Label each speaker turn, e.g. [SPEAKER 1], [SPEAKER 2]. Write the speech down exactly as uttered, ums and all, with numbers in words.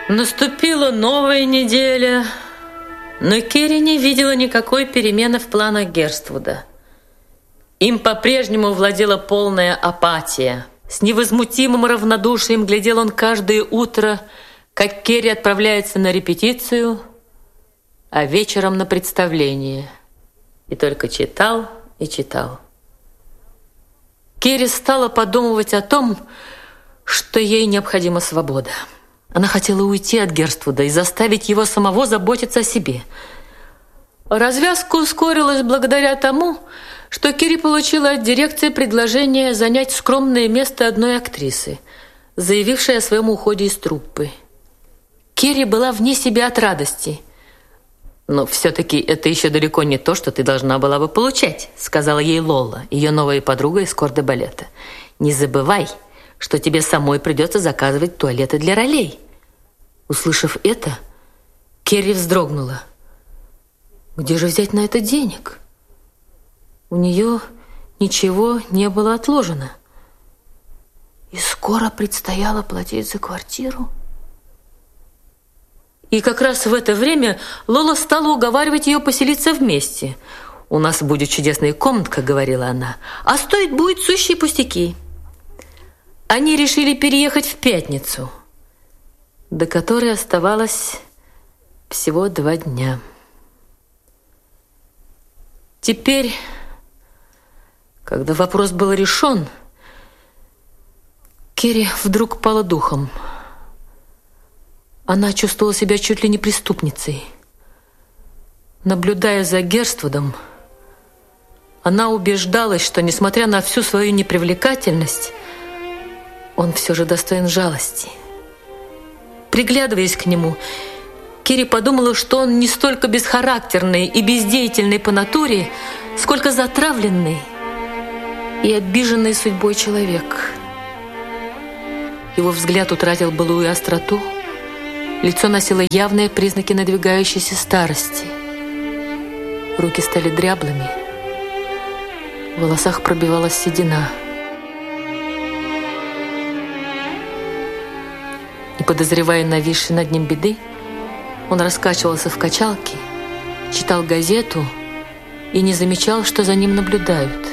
[SPEAKER 1] Наступила новая неделя, но Керри не видела никакой перемены в планах Герствуда. Им по-прежнему владела полная апатия. С невозмутимым равнодушием глядел он каждое утро, как Керри отправляется на репетицию, а вечером на представление. И только читал и читал. Керри стала подумывать о том, что ей необходима свобода. Она хотела уйти от Герствуда и заставить его самого заботиться о себе. Развязка ускорилась благодаря тому, что Керри получила от дирекции предложение занять скромное место одной актрисы, заявившей о своем уходе из труппы. Керри была вне себя от радости. «Но все-таки это еще далеко не то, что ты должна была бы получать», сказала ей Лола, ее новая подруга из корде-балета. «Не забывай, что тебе самой придется заказывать туалеты для ролей». Услышав это, Керри вздрогнула. Где же взять на это денег? У нее ничего не было отложено. И скоро предстояло платить за квартиру. И как раз в это время Лола стала уговаривать ее поселиться вместе. «У нас будет чудесная комнатка», — говорила она, «а стоить будет сущие пустяки». Они решили переехать в пятницу, до которой оставалось всего два дня. Теперь, когда вопрос был решен, Керри вдруг пала духом. Она чувствовала себя чуть ли не преступницей. Наблюдая за Герствудом, она убеждалась, что, несмотря на всю свою непривлекательность, он все же достоин жалости. Приглядываясь к нему, Керри подумала, что он не столько бесхарактерный и бездеятельный по натуре, сколько затравленный и обиженный судьбой человек. Его взгляд утратил былую остроту, лицо носило явные признаки надвигающейся старости. Руки стали дряблыми, в волосах пробивалась седина. И, подозревая нависшей над ним беды, он раскачивался в качалке, читал газету и не замечал, что за ним наблюдают.